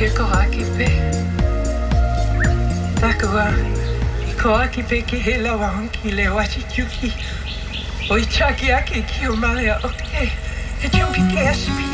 ke koraki pe. Takua, i koraki pe ke he lawa honki le wachi tuki. Oi chaki ake ki o male a oke. He chumpi ke asipi.